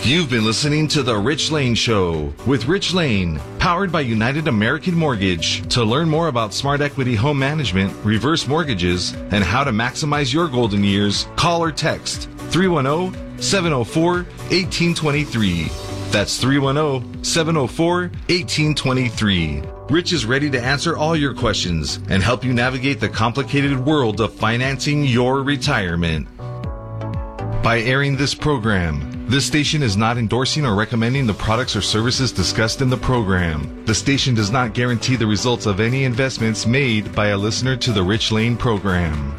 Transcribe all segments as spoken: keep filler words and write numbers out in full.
You've been listening to The Rich Lane Show with Rich Lane, powered by United American Mortgage. To learn more about Smart Equity Home Management, reverse mortgages, and how to maximize your golden years, call or text three one zero, seven zero four, one eight two three. That's three one zero, seven zero four, one eight two three. Rich is ready to answer all your questions and help you navigate the complicated world of financing your retirement. By airing this program, this station is not endorsing or recommending the products or services discussed in the program. The station does not guarantee the results of any investments made by a listener to the Rich Lane program.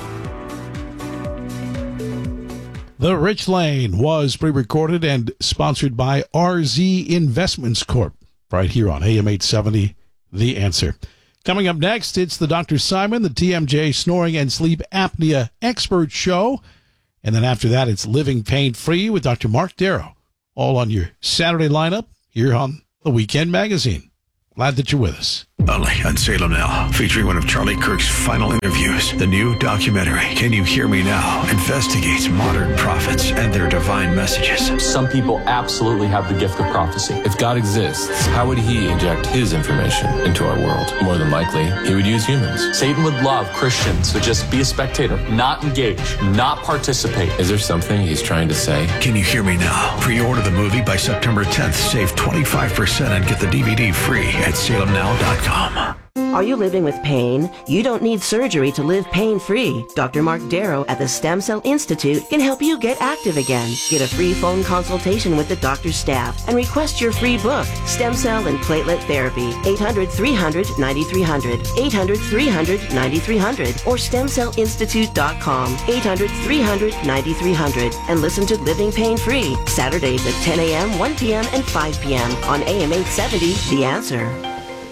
The Rich Lane was pre-recorded and sponsored by R Z Investments Corp, right here on A M eight seventy, The Answer. Coming up next, it's the Doctor Simon, the T M J Snoring and Sleep Apnea Expert Show. And then after that, it's Living Pain-Free with Doctor Mark Darrow, all on your Saturday lineup here on The Weekend Magazine. Glad that you're with us. Only on Salem Now, featuring one of Charlie Kirk's final interviews. The new documentary, Can You Hear Me Now?, investigates modern prophets and their divine messages. Some people absolutely have the gift of prophecy. If God exists, how would he inject his information into our world? More than likely, he would use humans. Satan would love Christians to just be a spectator, not engage, not participate. Is there something he's trying to say? Can You Hear Me Now? Pre-order the movie by September tenth. Save twenty-five percent and get the D V D free at salem now dot com. Are you living with pain? You don't need surgery to live pain-free. Doctor Mark Darrow at the Stem Cell Institute can help you get active again. Get a free phone consultation with the doctor's staff and request your free book, Stem Cell and Platelet Therapy. eight hundred, three hundred, ninety-three hundred. eight hundred, three hundred, ninety-three hundred. Or stem cell institute dot com. eight hundred, three hundred, ninety-three hundred. And listen to Living Pain-Free, Saturdays at ten a.m., one p.m., and five p.m. on A M eight seventy, The Answer.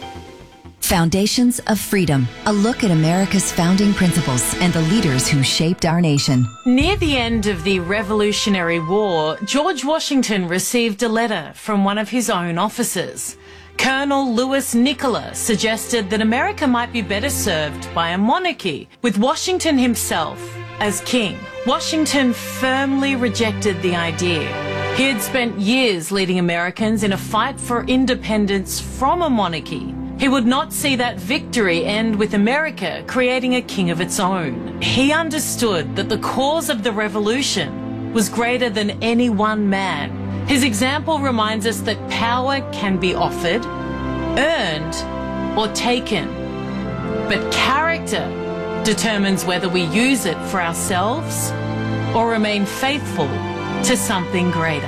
Foundations of Freedom, a look at America's founding principles and the leaders who shaped our nation. Near the end of the Revolutionary War, George Washington received a letter from one of his own officers. Colonel Louis Nicola suggested that America might be better served by a monarchy, with Washington himself as king. Washington firmly rejected the idea. He had spent years leading Americans in a fight for independence from a monarchy. He would not see that victory end with America creating a king of its own. He understood that the cause of the revolution was greater than any one man. His example reminds us that power can be offered, earned, or taken. But character determines whether we use it for ourselves or remain faithful to something greater.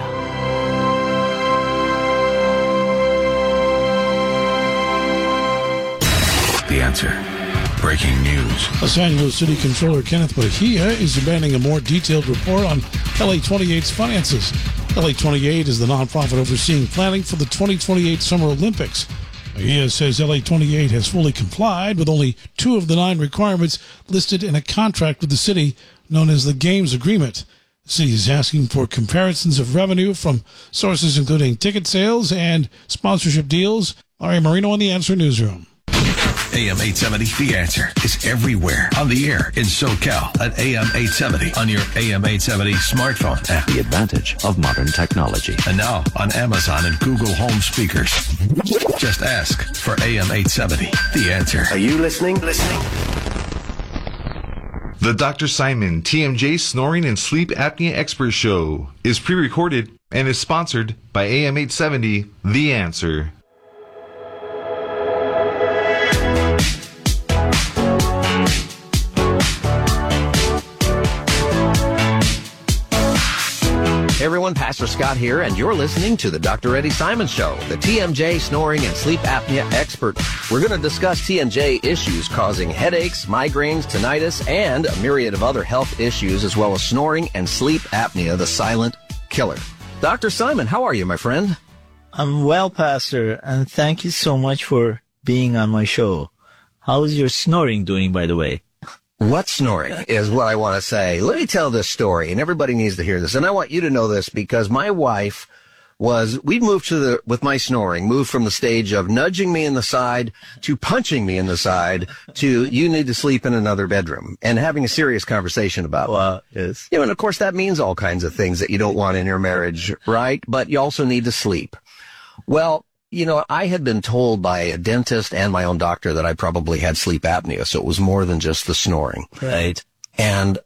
The Answer. Breaking news. Los Angeles City Controller Kenneth Mejia is demanding a more detailed report on L A twenty-eight's finances. L A twenty-eight is the nonprofit overseeing planning for the twenty twenty-eight Summer Olympics. Mejia says L A twenty-eight has fully complied with only two of the nine requirements listed in a contract with the city known as the Games Agreement. The city is asking for comparisons of revenue from sources including ticket sales and sponsorship deals. Mario Marino on the Answer Newsroom. A M eight seventy, The Answer is everywhere on the air in SoCal at A M eight seventy on your A M eight seventy smartphone app. The advantage of modern technology. And now on Amazon and Google Home speakers. Just ask for A M eight seventy, The Answer. Are you listening? Listening? The Doctor Simon T M J Snoring and Sleep Apnea Expert Show is pre-recorded and is sponsored by A M eight seventy, The Answer. Hey everyone, Pastor Scott here, and you're listening to the Doctor Eddie Simon Show, the T M J Snoring and Sleep Apnea Expert. We're going to discuss T M J issues causing headaches, migraines, tinnitus, and a myriad of other health issues, as well as snoring and sleep apnea, the silent killer. Doctor Simon, how are you, my friend? I'm well, Pastor, and thank you so much for being on my show. How's your snoring doing, by the way? What snoring is what I want to say. Let me tell this story, and everybody needs to hear this. And I want you to know this because my wife was we moved to the, with my snoring, moved from the stage of nudging me in the side to punching me in the side to you need to sleep in another bedroom and having a serious conversation about Wow, yes. You know, and of course that means all kinds of things that you don't want in your marriage, right? But you also need to sleep. Well, you know, I had been told by a dentist and my own doctor that I probably had sleep apnea, so it was more than just the snoring. Right. And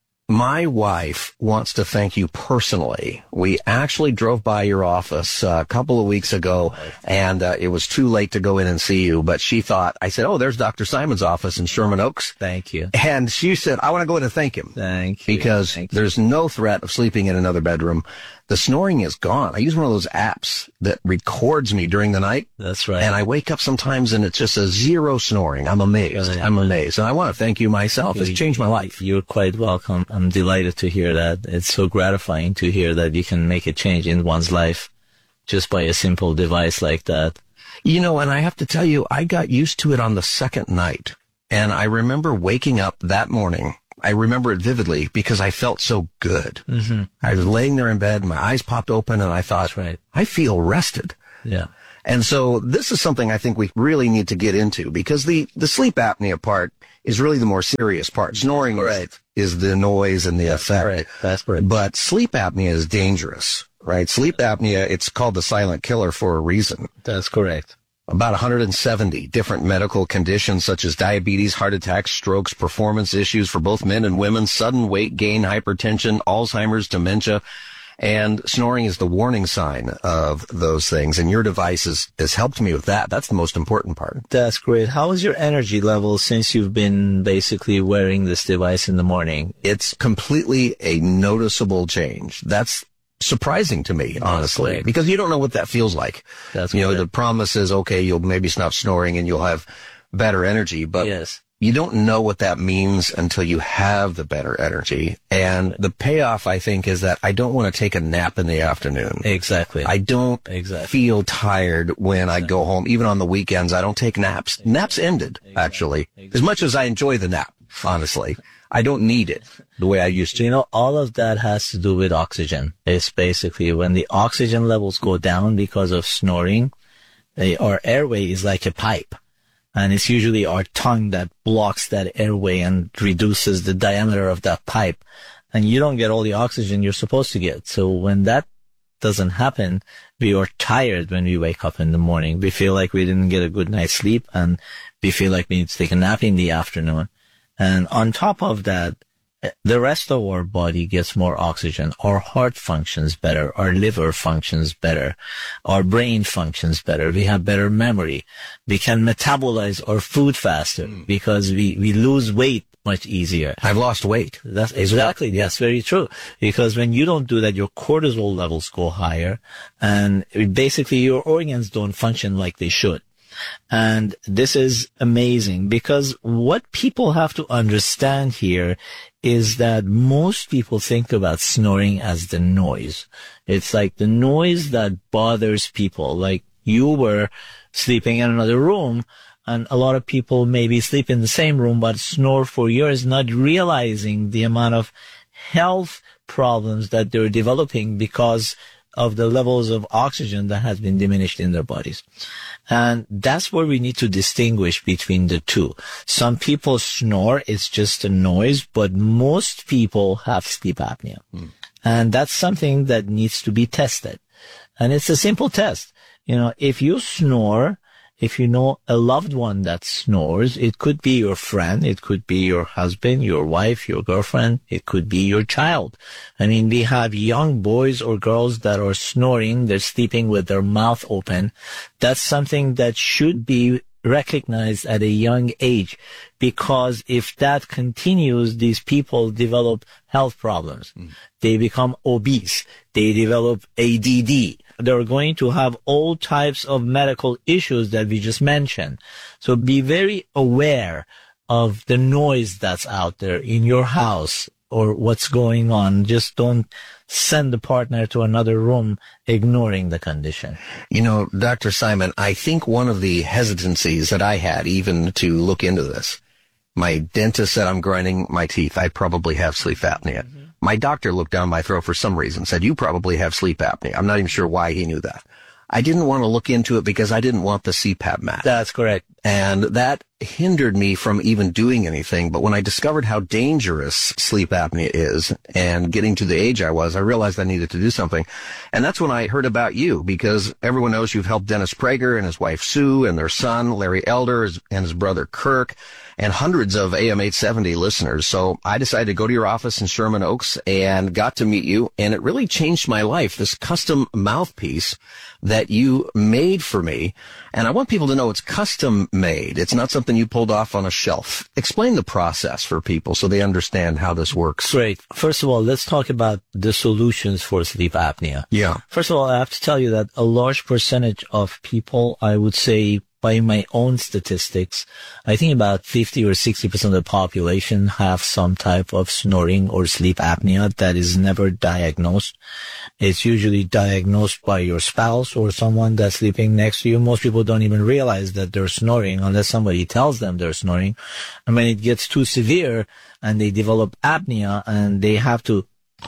my wife wants to thank you personally. We actually drove by your office uh, a couple of weeks ago, and uh, it was too late to go in and see you. But she thought, I said, oh, there's Doctor Simon's office in Sherman Oaks. Thank you. And she said, I want to go in and thank him. Thank you. Because Thank you. there's no threat of sleeping in another bedroom. The snoring is gone. I use one of those apps that records me during the night. That's right. And I wake up sometimes and it's just a zero snoring. I'm amazed. I'm amazed. And I want to thank you myself. It's changed my life. You're quite welcome. I'm delighted to hear that. It's so gratifying to hear that you can make a change in one's life just by a simple device like that. You know, and I have to tell you, I got used to it on the second night. And I remember waking up that morning. I remember it vividly because I felt so good. Mm-hmm. I was laying there in bed, my eyes popped open, and I thought, right. I feel rested. Yeah. And so this is something I think we really need to get into because the, the sleep apnea part is really the more serious part. Snoring right. is, is the noise and the That's effect. Right. That's right. But sleep apnea is dangerous, right? Sleep apnea, it's called the silent killer for a reason. That's correct. About one hundred seventy different medical conditions such as diabetes, heart attacks, strokes, performance issues for both men and women, sudden weight gain, hypertension, Alzheimer's, dementia, and snoring is the warning sign of those things. And your device has, has helped me with that. That's the most important part. That's great. How is your energy level since you've been basically wearing this device in the morning? It's completely a noticeable change. That's surprising to me, honestly, great. because you don't know what that feels like. That's you know, great. the promise is, okay, you'll maybe stop snoring and you'll have better energy, but yes. you don't know what that means until you have the better energy. And the payoff, I think, is that I don't want to take a nap in the afternoon. Exactly. I don't exactly. feel tired when I go home. Even on the weekends, I don't take naps. Exactly. Naps ended, exactly. actually. Exactly. As much as I enjoy the nap, honestly. I don't need it the way I used to. You know, all of that has to do with oxygen. It's basically when the oxygen levels go down because of snoring, they, our airway is like a pipe. And it's usually our tongue that blocks that airway and reduces the diameter of that pipe. And you don't get all the oxygen you're supposed to get. So when that doesn't happen, we are tired when we wake up in the morning. We feel like we didn't get a good night's sleep and we feel like we need to take a nap in the afternoon. And on top of that, the rest of our body gets more oxygen. Our heart functions better. Our liver functions better. Our brain functions better. We have better memory. We can metabolize our food faster mm. because we, we lose weight much easier. I've lost weight. That's exactly. That's very true. Because when you don't do that, your cortisol levels go higher and basically your organs don't function like they should. And this is amazing because what people have to understand here is that most people think about snoring as the noise. It's like the noise that bothers people. Like you were sleeping in another room and a lot of people maybe sleep in the same room but snore for years, not realizing the amount of health problems that they're developing because of the levels of oxygen that has been diminished in their bodies. And that's where we need to distinguish between the two. Some people snore, it's just a noise, but most people have sleep apnea. Mm. And that's something that needs to be tested. And it's a simple test. You know, if you snore, if you know a loved one that snores, it could be your friend, it could be your husband, your wife, your girlfriend, it could be your child. I mean, we have young boys or girls that are snoring, they're sleeping with their mouth open. That's something that should be recognized at a young age, because if that continues, these people develop health problems. Mm. They become obese. They develop A D D. They're going to have all types of medical issues that we just mentioned. So be very aware of the noise that's out there in your house or what's going on. Just don't send the partner to another room ignoring the condition. You know, Doctor Simon, I think one of the hesitancies that I had even to look into this, my dentist said I'm grinding my teeth. I probably have sleep apnea. Mm-hmm. My doctor looked down my throat for some reason, said, you probably have sleep apnea. I'm not even sure why he knew that. I didn't want to look into it because I didn't want the C PAP mask. That's correct. And that hindered me from even doing anything. But when I discovered how dangerous sleep apnea is and getting to the age I was, I realized I needed to do something. And that's when I heard about you, because everyone knows you've helped Dennis Prager and his wife Sue and their son, Larry Elder, and his brother Kirk, and hundreds of A M eight seventy listeners. So I decided to go to your office in Sherman Oaks and got to meet you. And it really changed my life, this custom mouthpiece that you made for me. And I want people to know it's custom made. It's not something you pulled off on a shelf. Explain the process for people so they understand how this works. Great. First of all, let's talk about the solutions for sleep apnea. Yeah. First of all, I have to tell you that a large percentage of people, I would say, by my own statistics, I think about fifty or sixty percent of the population have some type of snoring or sleep apnea that is never diagnosed. It's usually diagnosed by your spouse or someone that's sleeping next to you. Most people don't even realize that they're snoring unless somebody tells them they're snoring. And when it gets too severe and they develop apnea and they have to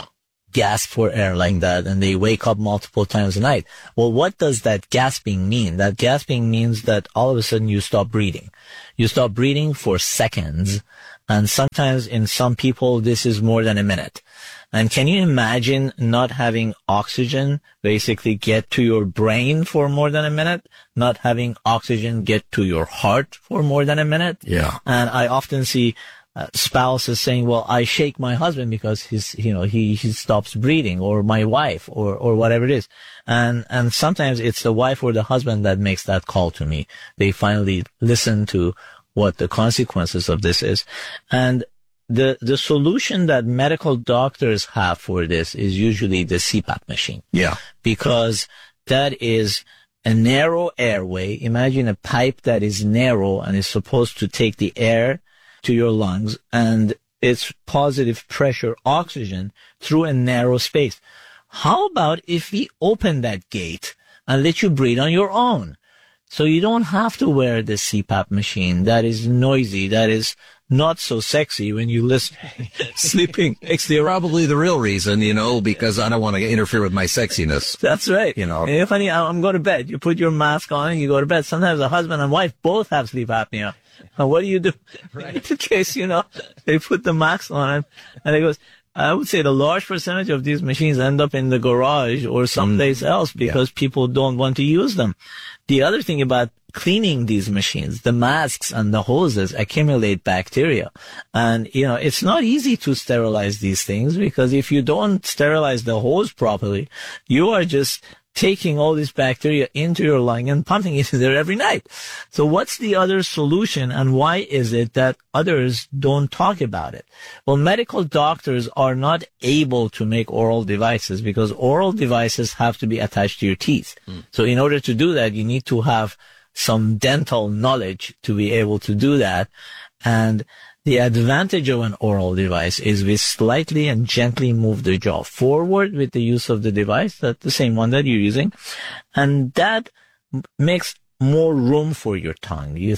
gasp for air like that, and they wake up multiple times a night. Well, what does that gasping mean? That gasping means that all of a sudden you stop breathing. You stop breathing for seconds, and sometimes in some people this is more than a minute. And can you imagine not having oxygen basically get to your brain for more than a minute? Not having oxygen get to your heart for more than a minute? Yeah. And I often see Uh, spouse is saying, well, I shake my husband because he's, you know, he, he stops breathing, or my wife, or, or whatever it is. And, and sometimes it's the wife or the husband that makes that call to me. They finally listen to what the consequences of this is. And the, the solution that medical doctors have for this is usually the C PAP machine. Yeah. Because that is a narrow airway. Imagine a pipe that is narrow and is supposed to take the air to your lungs, and it's positive pressure oxygen through a narrow space. How about if we open that gate and let you breathe on your own? So you don't have to wear the C PAP machine that is noisy, that is not so sexy when you listen sleeping. It's probably the real reason, you know, because I don't want to interfere with my sexiness. That's right. You know. And funny, I'm going to bed. You put your mask on and you go to bed. Sometimes a husband and wife both have sleep apnea. And what do you do? Right. In case, you know, they put the mask on and it goes, I would say the large percentage of these machines end up in the garage or someplace mm. else because yeah. people don't want to use them. The other thing about cleaning these machines, the masks and the hoses accumulate bacteria. And, you know, it's not easy to sterilize these things because if you don't sterilize the hose properly, you are just taking all this bacteria into your lung and pumping it in there every night. So what's the other solution, and why is it that others don't talk about it? Well, medical doctors are not able to make oral devices because oral devices have to be attached to your teeth. Mm. So in order to do that, you need to have some dental knowledge to be able to do that. And the advantage of an oral device is we slightly and gently move the jaw forward with the use of the device, that's the same one that you're using, and that makes more room for your tongue. You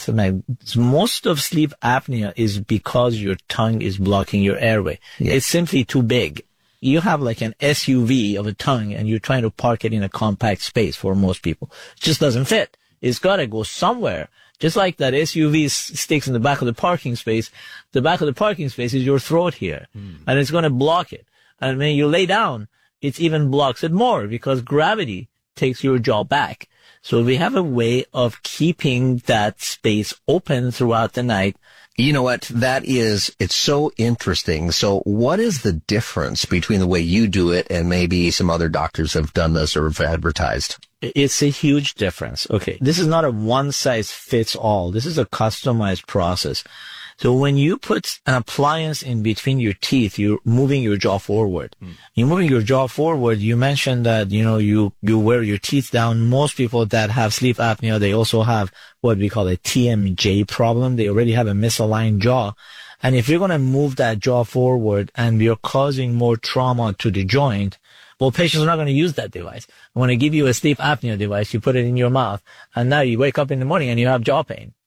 most of sleep apnea is because your tongue is blocking your airway. Yeah. It's simply too big. You have like an S U V of a tongue and you're trying to park it in a compact space for most people. It just doesn't fit. It's got to go somewhere. Just like that S U V sticks in the back of the parking space, the back of the parking space is your throat here, mm. and it's going to block it. And when you lay down, it even blocks it more because gravity takes your jaw back. So we have a way of keeping that space open throughout the night. You know what? That is, it's so interesting. So what is the difference between the way you do it and maybe some other doctors have done this or have advertised? It's a huge difference. Okay. This is not a one size fits all. This is a customized process. So when you put an appliance in between your teeth, you're moving your jaw forward. Mm. You're moving your jaw forward. You mentioned that, you know, you, you wear your teeth down. Most people that have sleep apnea, they also have what we call a T M J problem. They already have a misaligned jaw. And if you're going to move that jaw forward and you're causing more trauma to the joint, well, patients are not going to use that device. I want to give you a sleep apnea device. You put it in your mouth and now you wake up in the morning and you have jaw pain.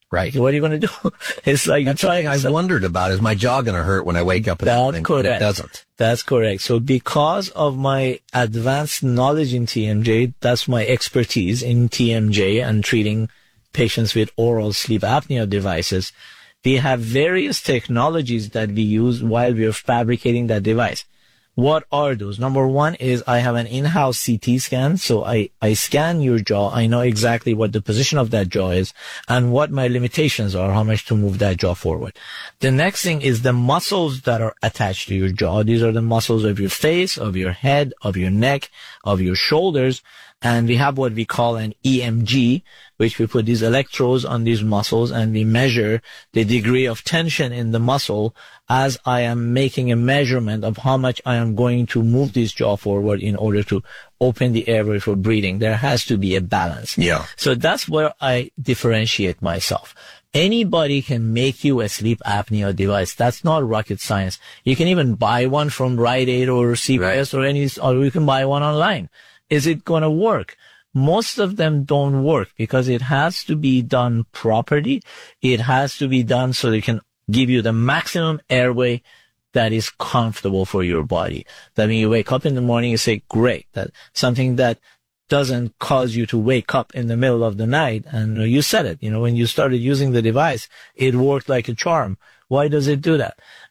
Right. What are you going to do? It's like That's something I've wondered about. Is my jaw going to hurt when I wake up in the morning? That's correct. It doesn't. That's correct. So because of my advanced knowledge in T M J, that's my expertise in T M J and treating patients with oral sleep apnea devices. We have various technologies that we use while we are fabricating that device. What are those? Number one is I have an in-house C T scan. So I, I scan your jaw. I know exactly what the position of that jaw is and what my limitations are, how much to move that jaw forward. The next thing is the muscles that are attached to your jaw. These are the muscles of your face, of your head, of your neck, of your shoulders. And we have what we call an E M G, which we put these electrodes on these muscles and we measure the degree of tension in the muscle as I am making a measurement of how much I am going to move this jaw forward in order to open the airway for breathing. There has to be a balance. Yeah. So that's where I differentiate myself. Anybody can make you a sleep apnea device. That's not rocket science. You can even buy one from Rite Aid or C V S right. or any, or you can buy one online. Is it going to work? Most of them don't work because it has to be done properly. It has to be done so they can give you the maximum airway that is comfortable for your body. That when you wake up in the morning, you say, great, that something that doesn't cause you to wake up in the middle of the night. And you said it, you know, when you started using the device, it worked like a charm. Why does it do that?